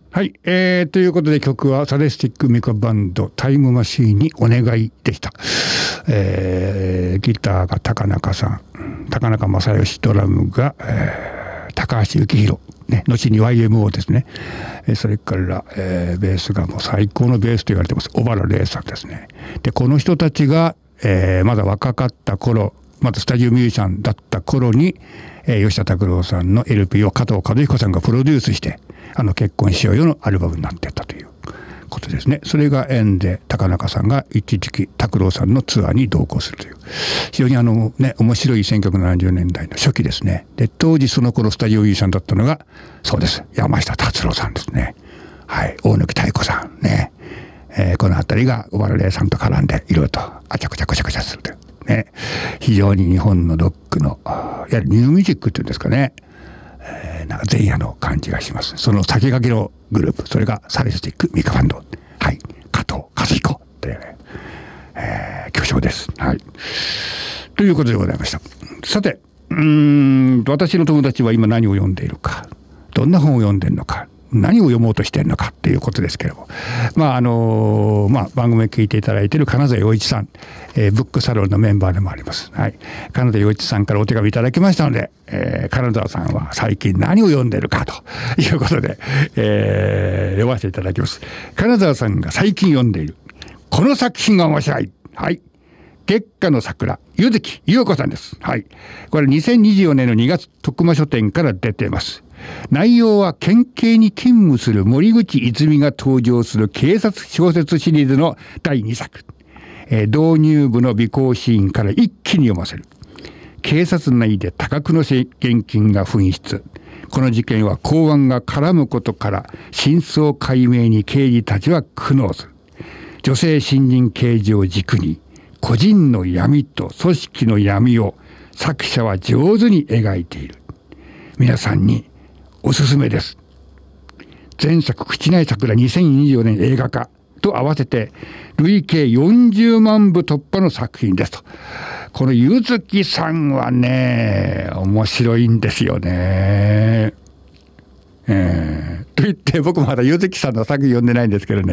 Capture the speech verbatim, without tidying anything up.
はい、えー、ということで曲はサディスティックミカバンドタイムマシーンにお願いでした。えー、ギターが高中さん、高中正義、ドラムが、えー、高橋幸宏、ね、後に ワイエムオー ですね。それから、えー、ベースがもう最高のベースと言われてます小原玲さんですね。でこの人たちが、えー、まだ若かった頃、まだスタジオミュージシャンだった頃に、えー、吉田拓郎さんの エルピー を加藤和彦さんがプロデュースしてあの結婚しようよのアルバムになっていったということですね。それが縁で高中さんが一時期拓郎さんのツアーに同行するという非常にあのね面白いせんきゅうひゃくななじゅうねんだいの初期ですね。で当時その頃スタジオミュージシャンだったのがそうです山下達郎さんですね。はい、大貫妙子さんね、えー、この辺りが小原玲さんと絡んでいろいろとあちゃくちゃくちゃくちゃするというね、非常に日本のロックのいわゆるニューミュージックっていうんですかね、えー、なんか前夜の感じがします。その先駆けのグループ、それがサディスティックミカバンド、はい、加藤和彦というね、えー、巨匠です。はい。ということでございました。さて、うーん、私の友達は今何を読んでいるか、どんな本を読んでいるのか、何を読もうとしているのかっていうことですけれども、まああのまあ、番組を聞いていただいている金澤洋一さん、えー、ブックサロンのメンバーでもあります、はい、金澤洋一さんからお手紙いただきましたので、えー、金澤さんは最近何を読んでいるかということで、えー、読ませていただきます。金澤さんが最近読んでいるこの作品が面白い、はい、月下の桜、柚木優子さんです。はい、これにせんにじゅうよねんのにがつ徳間書店から出ています。内容は県警に勤務する森口泉が登場する警察小説シリーズのだいにさく、えー、導入部の尾行シーンから一気に読ませる。警察内で多額の現金が紛失。この事件は公安が絡むことから真相解明に刑事たちは苦悩する。女性新人刑事を軸に個人の闇と組織の闇を作者は上手に描いている。皆さんにおすすめです。前作口内桜にせんにじゅうよねん映画化と合わせて累計よんじゅうまんぶ突破の作品ですと。この柚木さんはね面白いんですよね。えー、と言って僕もまだ柚木さんの作品読んでないんですけどね。